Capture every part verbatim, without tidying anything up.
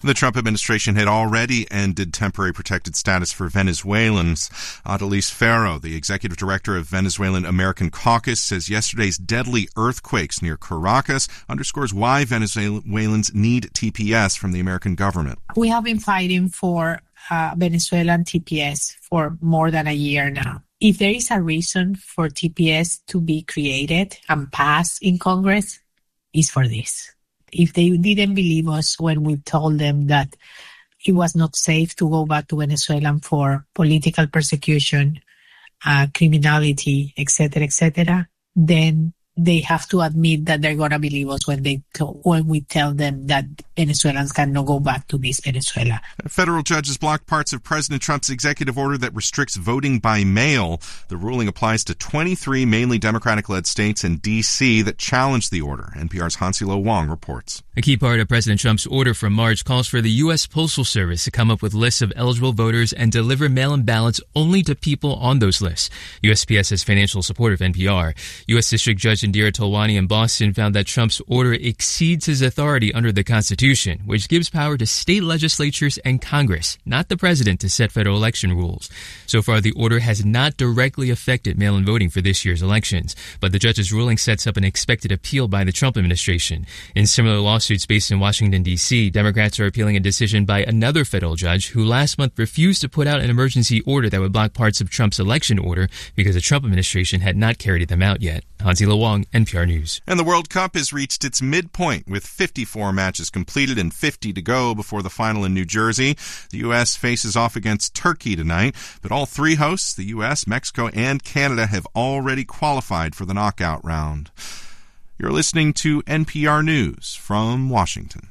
The Trump administration had already ended temporary protected status for Venezuelans. Adelise Ferro, the executive director of Venezuelan American Caucus, says yesterday's deadly earthquakes near Caracas underscores why Venezuelans need T P S from the American government. We have been fighting for uh, Venezuelan T P S for more than a year now. If there is a reason for T P S to be created and passed in Congress, it's for this. If they didn't believe us when we told them that it was not safe to go back to Venezuela for political persecution, uh, criminality, et cetera, et cetera, then they have to admit that they're going to believe us when they to- when we tell them that Venezuelans cannot go back to this Venezuela. Federal judges blocked parts of President Trump's executive order that restricts voting by mail. The ruling applies to twenty-three mainly Democratic-led states and D C that challenged the order. N P R's Hansilo Wong reports. A key part of President Trump's order from March calls for the U S. Postal Service to come up with lists of eligible voters and deliver mail-in ballots only to people on those lists. U S P S is financial support of N P R. U S. District Judge Indira Tolwani in Boston found that Trump's order exceeds his authority under the Constitution, which gives power to state legislatures and Congress, not the president, to set federal election rules. So far, the order has not directly affected mail-in voting for this year's elections, but the judge's ruling sets up an expected appeal by the Trump administration. In similar lawsuits based in Washington, D C, Democrats are appealing a decision by another federal judge who last month refused to put out an emergency order that would block parts of Trump's election order because the Trump administration had not carried them out yet. Hansilo Wong, N P R News. And the World Cup has reached its midpoint with fifty-four matches completed and fifty to go before the final in New Jersey. The U S faces off against Turkey tonight, but all three hosts, the U S, Mexico, and Canada, have already qualified for the knockout round. You're listening to N P R News from Washington.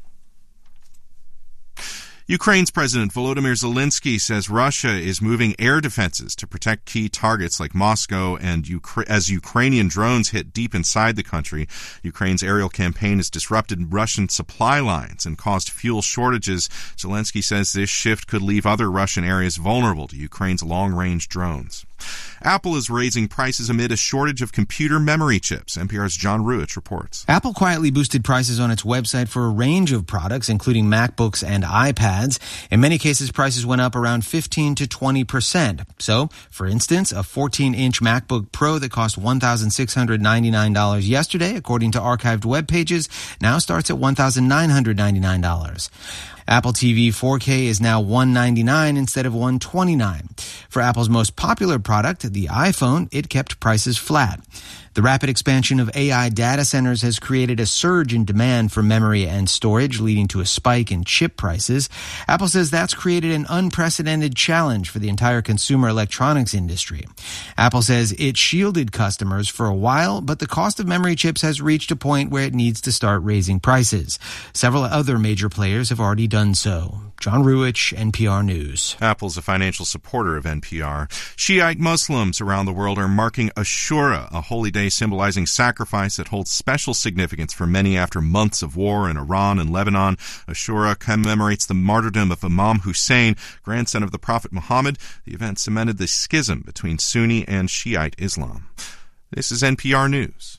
Ukraine's President Volodymyr Zelensky says Russia is moving air defenses to protect key targets like Moscow and Ukra- as Ukrainian drones hit deep inside the country. Ukraine's aerial campaign has disrupted Russian supply lines and caused fuel shortages. Zelensky says this shift could leave other Russian areas vulnerable to Ukraine's long-range drones. Apple is raising prices amid a shortage of computer memory chips. N P R's John Ruich reports. Apple quietly boosted prices on its website for a range of products, including MacBooks and iPads. In many cases, prices went up around fifteen to twenty percent. So, for instance, a fourteen-inch MacBook Pro that cost one thousand six hundred ninety-nine dollars yesterday, according to archived web pages, now starts at one thousand nine hundred ninety-nine dollars. Apple T V four K is now one hundred ninety-nine dollars instead of one hundred twenty-nine dollars. For Apple's most popular product, the iPhone, it kept prices flat. The rapid expansion of A I data centers has created a surge in demand for memory and storage, leading to a spike in chip prices. Apple says that's created an unprecedented challenge for the entire consumer electronics industry. Apple says it shielded customers for a while, but the cost of memory chips has reached a point where it needs to start raising prices. Several other major players have already done so. John Ruich, N P R News. Apple's a financial supporter of N P R. Shiite Muslims around the world are marking Ashura, a holy day symbolizing sacrifice that holds special significance for many after months of war in Iran and Lebanon. Ashura commemorates the martyrdom of Imam Hussein, grandson of the Prophet Muhammad. The event cemented the schism between Sunni and Shiite Islam. This is N P R News.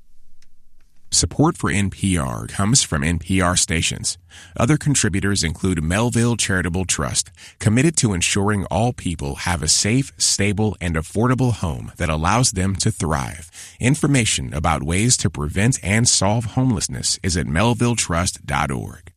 Support for N P R comes from N P R stations. Other contributors include Melville Charitable Trust, committed to ensuring all people have a safe, stable, and affordable home that allows them to thrive. Information about ways to prevent and solve homelessness is at melville trust dot org.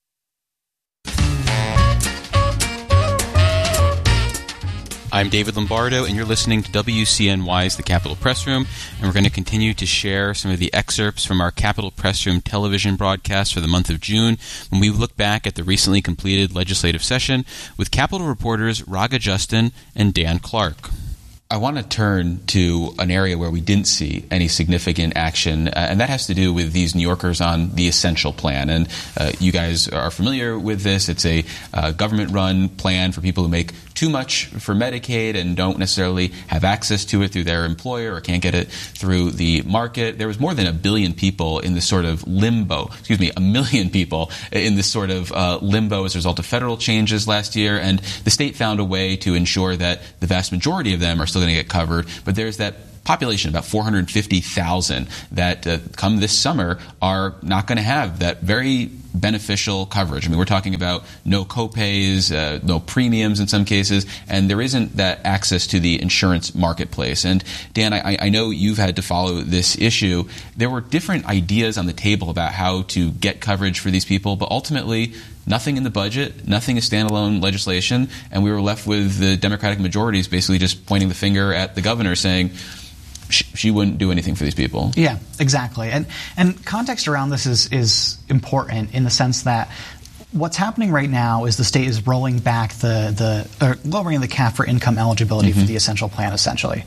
I'm David Lombardo, and you're listening to W C N Y's The Capitol Press Room, and we're going to continue to share some of the excerpts from our Capitol Press Room television broadcast for the month of June, when we look back at the recently completed legislative session with Capitol reporters Raga Justin and Dan Clark. I want to turn to an area where we didn't see any significant action, uh, and that has to do with these New Yorkers on the Essential Plan. And uh, you guys are familiar with this. It's a uh, government-run plan for people who make too much for Medicaid and don't necessarily have access to it through their employer or can't get it through the market. There was more than a billion people in this sort of limbo, excuse me, a million people in this sort of uh, limbo as a result of federal changes last year. And the state found a way to ensure that the vast majority of them are still going to get covered. But there's that population, about four hundred fifty thousand, that uh, come this summer are not going to have that very beneficial coverage. I mean, we're talking about no copays, uh, no premiums in some cases, and there isn't that access to the insurance marketplace. And Dan, I, I know you've had to follow this issue. There were different ideas on the table about how to get coverage for these people, but ultimately nothing in the budget, nothing is standalone legislation, and we were left with the Democratic majorities basically just pointing the finger at the governor saying, she wouldn't do anything for these people. Yeah, exactly. And and context around this is is important in the sense that what's happening right now is the state is rolling back the the or lowering the cap for income eligibility mm-hmm. for the essential plan, essentially.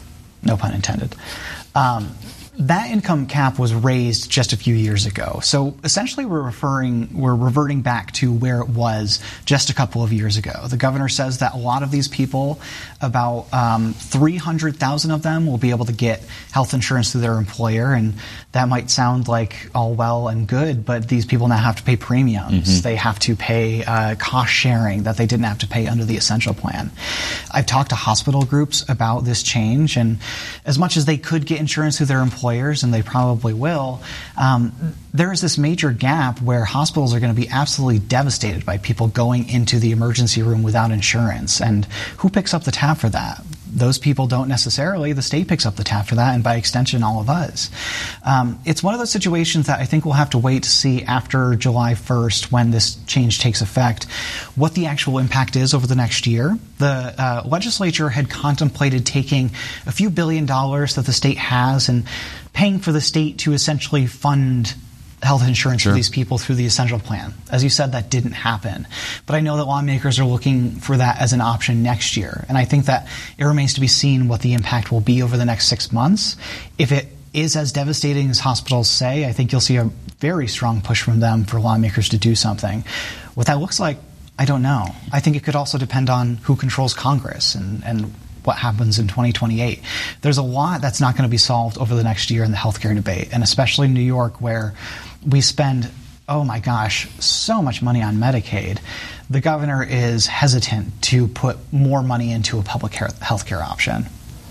No pun intended. Um, that income cap was raised just a few years ago. So essentially we're referring, we're reverting back to where it was just a couple of years ago. The governor says that a lot of these people, about um, three hundred thousand of them will be able to get health insurance through their employer. And that might sound like all well and good, but these people now have to pay premiums. Mm-hmm. They have to pay uh, cost sharing that they didn't have to pay under the essential plan. I've talked to hospital groups about this change, and as much as they could get insurance through their employer, and they probably will, um, there is this major gap where hospitals are going to be absolutely devastated by people going into the emergency room without insurance. And who picks up the tab for that? Those people don't necessarily. The state picks up the tab for that, and by extension, all of us. Um, it's one of those situations that I think we'll have to wait to see after July first, when this change takes effect, what the actual impact is over the next year. The uh, legislature had contemplated taking a few billion dollars that the state has and paying for the state to essentially fund health insurance sure. for these people through the essential plan. As you said, that didn't happen. But I know that lawmakers are looking for that as an option next year. And I think that it remains to be seen what the impact will be over the next six months. If it is as devastating as hospitals say, I think you'll see a very strong push from them for lawmakers to do something. What that looks like, I don't know. I think it could also depend on who controls Congress and, and what happens in twenty twenty-eight. There's a lot that's not going to be solved over the next year in the healthcare debate, and especially in New York, where we spend, oh my gosh, so much money on Medicaid. The governor is hesitant to put more money into a public health care option.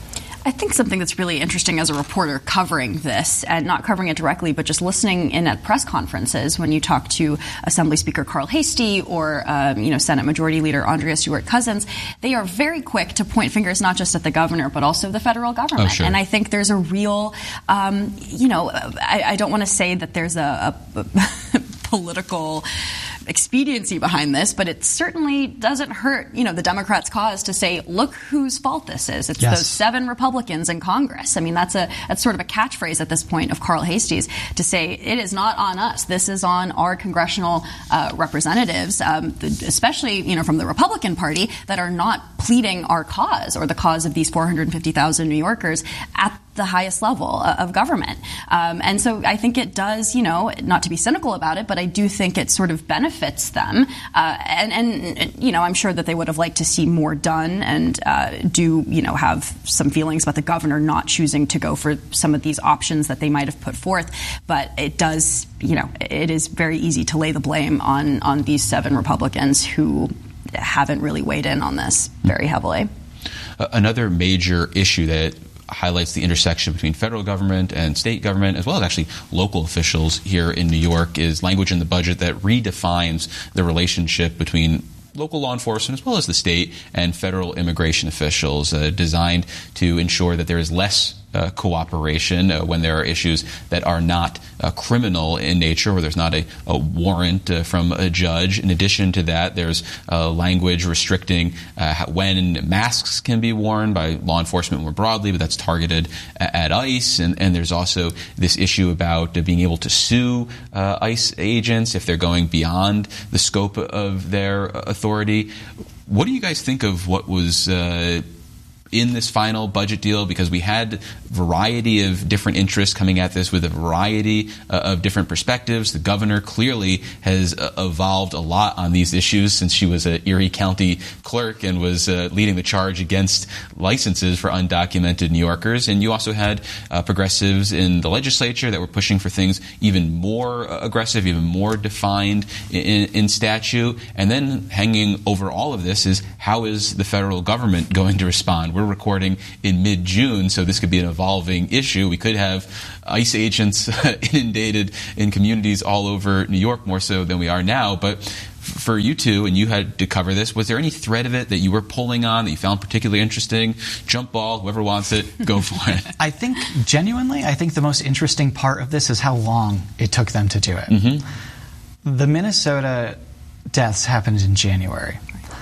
I think something that's really interesting as a reporter covering this, and not covering it directly, but just listening in at press conferences when you talk to Assembly Speaker Carl Heastie or um, you know Senate Majority Leader Andrea Stewart-Cousins, they are very quick to point fingers not just at the governor but also the federal government. Oh, sure. And I think there's a real, um, you know, I, I don't want to say that there's a, a, a political expediency behind this, but it certainly doesn't hurt, you know, the Democrats' cause to say, look whose fault this is. It's yes. those seven Republicans in Congress. I mean, that's a that's sort of a catchphrase at this point of Carl Hastie's, to say it is not on us. This is on our congressional uh, representatives, um, especially, you know, from the Republican Party, that are not pleading our cause or the cause of these four hundred fifty thousand New Yorkers at the highest level of government. Um, and so I think it does, you know, not to be cynical about it, but I do think it sort of benefits them. Uh, and, and, you know, I'm sure that they would have liked to see more done and uh, do, you know, have some feelings about the governor not choosing to go for some of these options that they might have put forth. But it does, you know, it is very easy to lay the blame on, on these seven Republicans who haven't really weighed in on this very heavily. Uh, another major issue that highlights the intersection between federal government and state government, as well as actually local officials here in New York, is language in the budget that redefines the relationship between local law enforcement as well as the state and federal immigration officials, uh, designed to ensure that there is less Uh, cooperation uh, when there are issues that are not uh, criminal in nature, where there's not a, a warrant uh, from a judge. In addition to that, there's uh, language restricting uh, how, when masks can be worn by law enforcement more broadly, but that's targeted at, at ICE. And, and there's also this issue about uh, being able to sue uh, ICE agents if they're going beyond the scope of their authority. What do you guys think of what was uh, in this final budget deal? Because we had a variety of different interests coming at this with a variety uh, of different perspectives. The governor clearly has uh, evolved a lot on these issues since she was an Erie County clerk and was uh, leading the charge against licenses for undocumented New Yorkers. And you also had uh, progressives in the legislature that were pushing for things even more uh, aggressive, even more defined in, in statute. And then hanging over all of this is, how is the federal government going to respond? We're we're recording in mid-June, so this could be an evolving issue. We could have ICE agents inundated in communities all over New York, more so than we are now. But for you two, and you had to cover this, was there any thread of it that you were pulling on that you found particularly interesting? Jump ball, whoever wants it, go for it. I think, genuinely, I think the most interesting part of this is how long it took them to do it. Mm-hmm. The Minnesota deaths happened in January.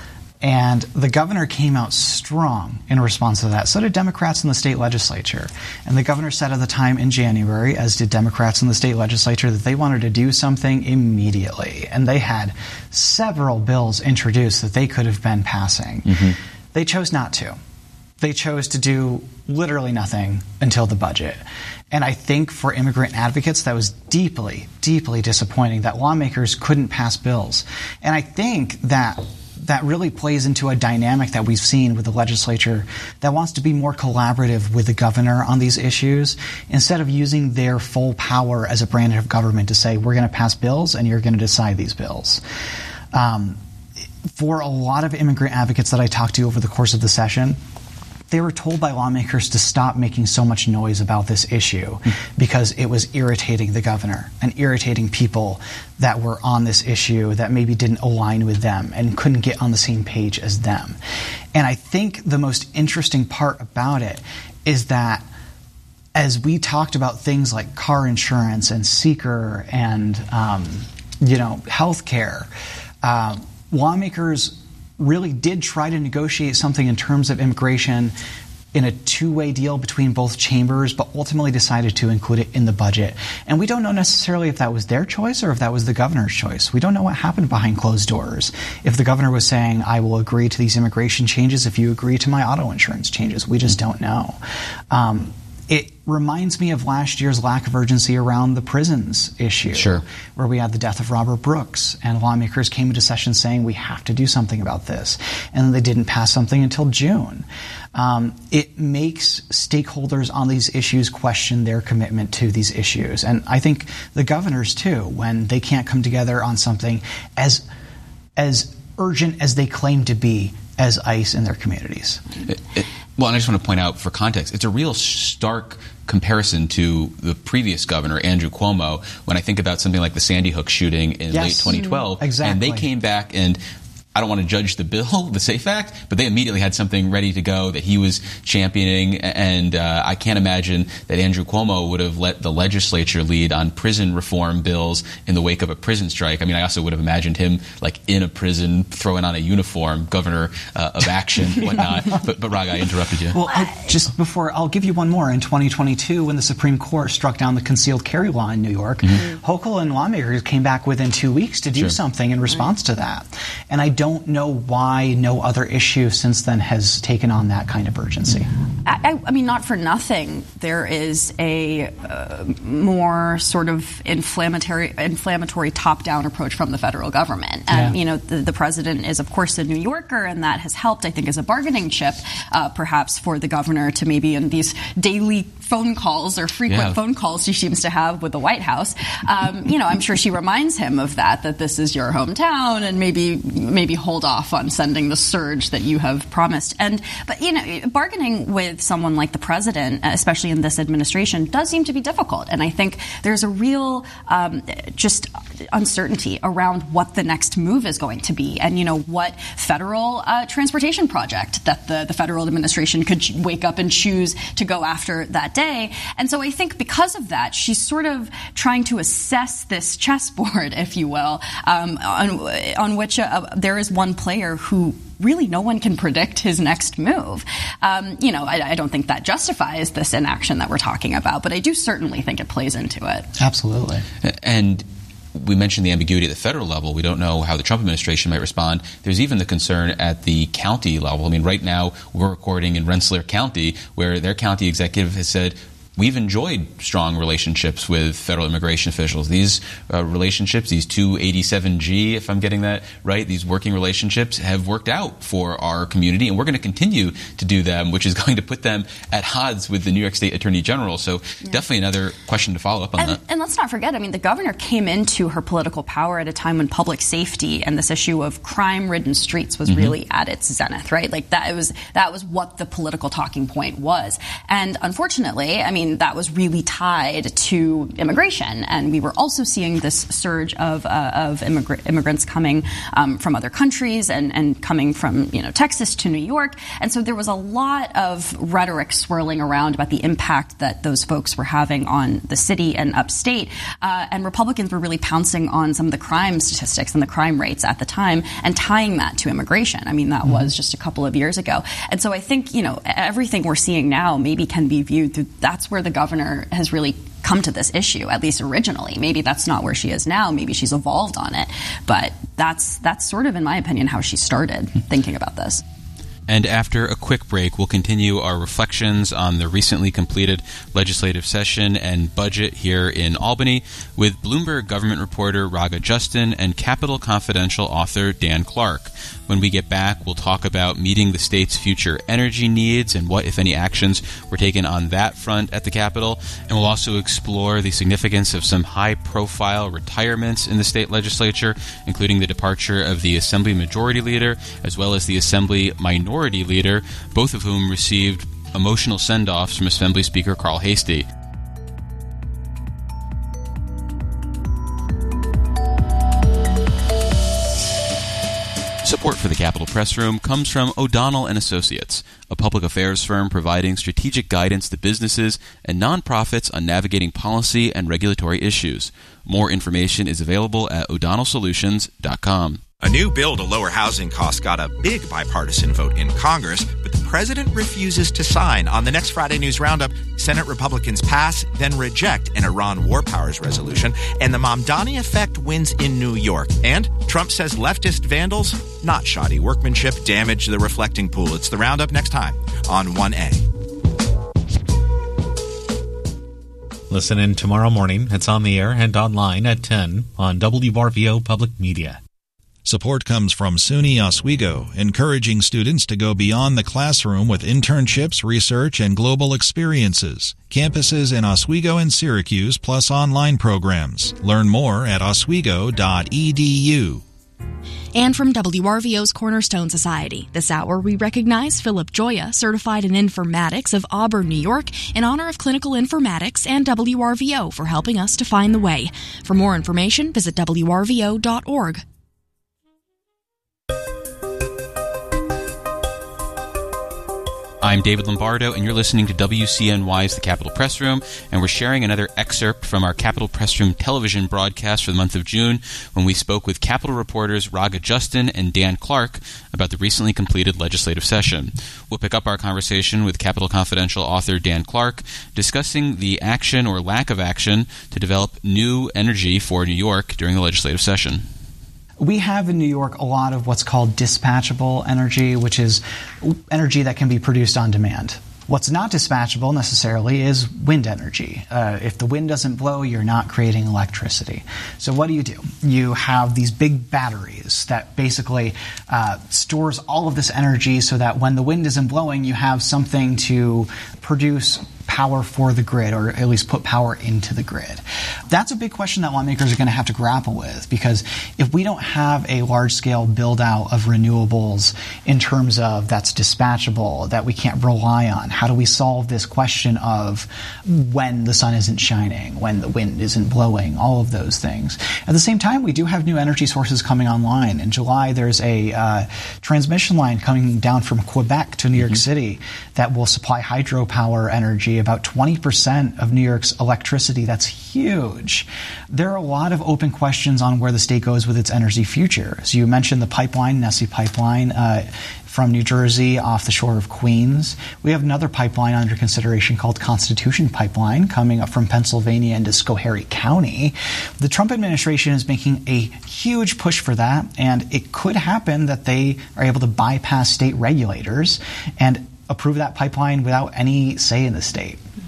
And the governor came out strong in response to that. So did Democrats in the state legislature. And the governor said at the time in January, as did Democrats in the state legislature, that they wanted to do something immediately. And they had several bills introduced that they could have been passing. Mm-hmm. They chose not to. They chose to do literally nothing until the budget. And I think for immigrant advocates, that was deeply, deeply disappointing that lawmakers couldn't pass bills. And I think that that really plays into a dynamic that we've seen with the legislature that wants to be more collaborative with the governor on these issues instead of using their full power as a branch of government to say, we're going to pass bills and you're going to decide these bills. Um, for a lot of immigrant advocates that I talked to over the course of the session, they were told by lawmakers to stop making so much noise about this issue because it was irritating the governor and irritating people that were on this issue that maybe didn't align with them and couldn't get on the same page as them. And I think the most interesting part about it is that as we talked about things like car insurance and seeker and, um, you know, health care, uh, lawmakers really did try to negotiate something in terms of immigration in a two-way deal between both chambers, but ultimately decided to include it in the budget. And we don't know necessarily if that was their choice or if that was the governor's choice. We don't know what happened behind closed doors. If the governor was saying, I will agree to these immigration changes if you agree to my auto insurance changes, we just don't know. Um, It reminds me of last year's lack of urgency around the prisons issue, sure. where we had the death of Robert Brooks, and lawmakers came into session saying we have to do something about this, and they didn't pass something until June. Um, it makes stakeholders on these issues question their commitment to these issues, and I think the governors too, when they can't come together on something as as urgent as they claim to be as ICE in their communities. It, it, Well, and I just want to point out for context, it's a real stark comparison to the previous governor, Andrew Cuomo, when I think about something like the Sandy Hook shooting in yes, late twenty twelve. Exactly. And they came back and I don't want to judge the bill, the SAFE Act, but they immediately had something ready to go that he was championing. And uh, I can't imagine that Andrew Cuomo would have let the legislature lead on prison reform bills in the wake of a prison strike. I mean, I also would have imagined him like in a prison, throwing on a uniform, governor uh, of action, whatnot. but, but Raga, I interrupted you. Well, I, just before, I'll give you one more. In twenty twenty-two, when the Supreme Court struck down the concealed carry law in New York, mm-hmm. Hochul and lawmakers came back within two weeks to do sure. something in response to that. And I don't know why no other issue since then has taken on that kind of urgency. I, I mean, not for nothing, there is a uh, more sort of inflammatory, inflammatory top-down approach from the federal government. And, yeah. you know, the, the president is, of course, a New Yorker, and that has helped, I think, as a bargaining chip, uh, perhaps for the governor to maybe in these daily phone calls or frequent yeah. phone calls she seems to have with the White House. Um, you know, I'm sure she reminds him of that, that this is your hometown, and maybe maybe hold off on sending the surge that you have promised. And but you know, bargaining with someone like the president, especially in this administration, does seem to be difficult. And I think there's a real um, just uncertainty around what the next move is going to be, and you know what federal uh, transportation project that the the federal administration could ch- wake up and choose to go after that day. And so I think because of that, she's sort of trying to assess this chessboard, if you will, um, on, on which uh, there is one player who really no one can predict his next move. Um, you know, I, I don't think that justifies this inaction that we're talking about, but I do certainly think it plays into it. Absolutely. And we mentioned the ambiguity at the federal level. We don't know how the Trump administration might respond. There's even the concern at the county level. I mean, right now we're recording in Rensselaer County, where their county executive has said, we've enjoyed strong relationships with federal immigration officials. These uh, relationships, these two eighty-seven G, if I'm getting that right, these working relationships have worked out for our community, and we're going to continue to do them, which is going to put them at odds with the New York State Attorney General. So yeah. definitely another question to follow up on and, that. And let's not forget, I mean, the governor came into her political power at a time when public safety and this issue of crime-ridden streets was mm-hmm. really at its zenith, right? Like that was that was what the political talking point was. And unfortunately, I mean, that was really tied to immigration. And we were also seeing this surge of uh, of immigr- immigrants coming um, from other countries and, and coming from, you know, Texas to New York. And so there was a lot of rhetoric swirling around about the impact that those folks were having on the city and upstate. Uh, and Republicans were really pouncing on some of the crime statistics and the crime rates at the time and tying that to immigration. I mean, that mm-hmm. was just a couple of years ago. And so I think, you know, everything we're seeing now maybe can be viewed through, that's where the governor has really come to this issue, at least originally. Maybe that's not where she is now. Maybe she's evolved on it. But that's that's sort of, in my opinion, how she started thinking about this. And after a quick break, we'll continue our reflections on the recently completed legislative session and budget here in Albany with Bloomberg government reporter Raga Justin and Capital Confidential author Dan Clark. When we get back, we'll talk about meeting the state's future energy needs and what, if any, actions were taken on that front at the Capitol. And we'll also explore the significance of some high-profile retirements in the state legislature, including the departure of the Assembly Majority Leader as well as the Assembly Minority Leader, both of whom received emotional send-offs from Assembly Speaker Carl Heastie. Support for the Capitol Press Room comes from O'Donnell and Associates, a public affairs firm providing strategic guidance to businesses and nonprofits on navigating policy and regulatory issues. More information is available at o'donnell solutions dot com. A new bill to lower housing costs got a big bipartisan vote in Congress, but the president refuses to sign. On the next Friday News Roundup, Senate Republicans pass, then reject an Iran war powers resolution, and the Mamdani effect wins in New York. And Trump says leftist vandals, not shoddy workmanship, damage the reflecting pool. It's the Roundup next time on one A. Listen in tomorrow morning. It's on the air and online at ten on W R V O Public Media. Support comes from SUNY Oswego, encouraging students to go beyond the classroom with internships, research, and global experiences. Campuses in Oswego and Syracuse, plus online programs. Learn more at oswego dot e d u. And from W R V O's Cornerstone Society, this hour we recognize Philip Joya, certified in informatics of Auburn, New York, in honor of clinical informatics and W R V O for helping us to find the way. For more information, visit w r v o dot org. I'm David Lombardo, and you're listening to W C N Y's The Capitol Press Room, and we're sharing another excerpt from our Capitol Press Room television broadcast for the month of June, when we spoke with Capitol reporters Raga Justin and Dan Clark about the recently completed legislative session. We'll pick up our conversation with Capitol Confidential author Dan Clark, discussing the action or lack of action to develop new energy for New York during the legislative session. We have in New York a lot of what's called dispatchable energy, which is energy that can be produced on demand. What's not dispatchable necessarily is wind energy. Uh, if the wind doesn't blow, you're not creating electricity. So what do you do? You have these big batteries that basically uh, stores all of this energy so that when the wind isn't blowing, you have something to produce power for the grid, or at least put power into the grid. That's a big question that lawmakers are going to have to grapple with, because if we don't have a large-scale build-out of renewables in terms of that's dispatchable, that we can't rely on, how do we solve this question of when the sun isn't shining, when the wind isn't blowing, all of those things. At the same time, we do have new energy sources coming online. In July, there's a uh, transmission line coming down from Quebec to New York mm-hmm. City that will supply hydropower energy, about twenty percent of New York's electricity. That's huge. There are a lot of open questions on where the state goes with its energy future. So you mentioned the pipeline, Nessie Pipeline, uh, from New Jersey off the shore of Queens. We have another pipeline under consideration called Constitution Pipeline coming up from Pennsylvania into Schoharie County. The Trump administration is making a huge push for that, and it could happen that they are able to bypass state regulators and approve that pipeline without any say in the state.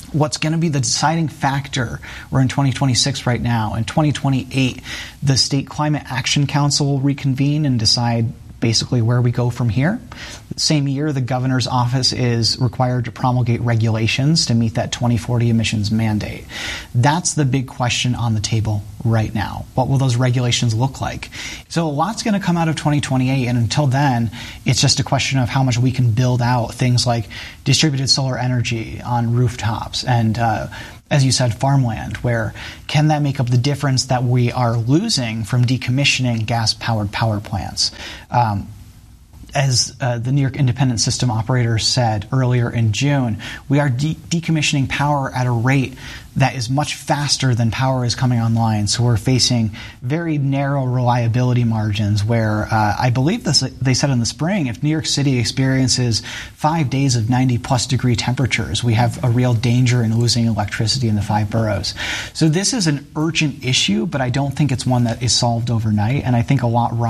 what's going to be the deciding factor, we're in twenty twenty-six right now. In twenty twenty-eight, the State Climate Action Council will reconvene and decide basically where we go from here. Same year, the governor's office is required to promulgate regulations to meet that twenty forty emissions mandate. That's the big question on the table right now. What will those regulations look like? So a lot's going to come out of twenty twenty-eight, and until then, it's just a question of how much we can build out things like distributed solar energy on rooftops and uh, as you said, farmland, where can that make up the difference that we are losing from decommissioning gas-powered power plants? Um, as uh, the New York Independent System Operator said earlier in June, we are de- decommissioning power at a rate that is much faster than power is coming online. So we're facing very narrow reliability margins where uh, I believe this, they said in the spring, if New York City experiences five days of ninety plus degree temperatures, we have a real danger in losing electricity in the five boroughs. So this is an urgent issue, but I don't think it's one that is solved overnight. And I think a lot